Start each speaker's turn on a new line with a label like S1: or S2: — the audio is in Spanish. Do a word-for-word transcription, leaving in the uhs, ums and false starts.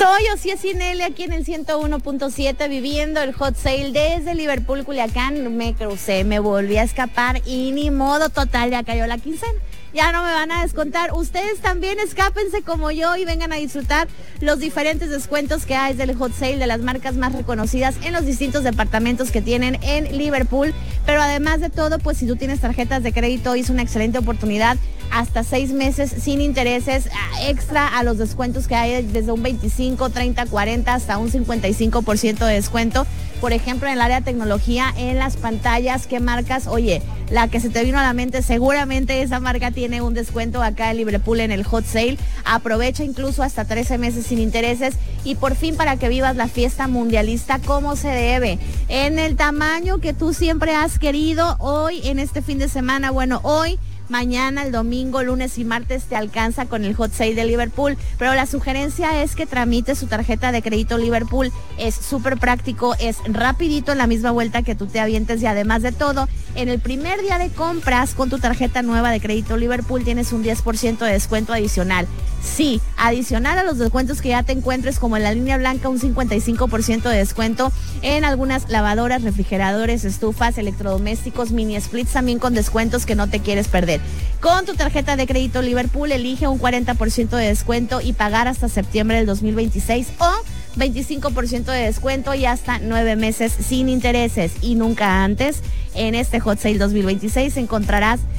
S1: Soy Osía Cinele aquí en el ciento uno punto siete viviendo el hot sale desde Liverpool, Culiacán. Me crucé, me volví a escapar y ni modo, total, ya cayó la quincena. Ya no me van a descontar. Ustedes también escápense como yo y vengan a disfrutar los diferentes descuentos que hay del hot sale de las marcas más reconocidas en los distintos departamentos que tienen en Liverpool. Pero además de todo, pues si tú tienes tarjetas de crédito, es una excelente oportunidad. Hasta seis meses sin intereses extra a los descuentos que hay desde un veinticinco, treinta, cuarenta hasta un cincuenta y cinco por ciento de descuento. Por ejemplo, en el área de tecnología, en las pantallas, ¿qué marcas? Oye, la que se te vino a la mente, seguramente esa marca tiene un descuento acá en Liverpool en el hot sale. Aprovecha incluso hasta trece meses sin intereses y por fin para que vivas la fiesta mundialista como se debe. En el tamaño que tú siempre has querido, hoy en este fin de semana, bueno, hoy, mañana, el domingo, lunes y martes te alcanza con el hot sale de Liverpool, pero la sugerencia es que tramites su tarjeta de crédito Liverpool. Es súper práctico, es rapidito en la misma vuelta que tú te avientes y además de todo, en el primer día de compras con tu tarjeta nueva de crédito Liverpool tienes un diez por ciento de descuento adicional. Sí, adicional a los descuentos que ya te encuentres, como en la línea blanca, un cincuenta y cinco por ciento de descuento en algunas lavadoras, refrigeradores, estufas, electrodomésticos, mini splits también con descuentos que no te quieres perder. Con tu tarjeta de crédito Liverpool elige un cuarenta por ciento de descuento y pagar hasta septiembre del dos mil veintiséis o veinticinco por ciento de descuento y hasta nueve meses sin intereses. Y nunca antes en este Hot Sale dos mil veintiséis encontrarás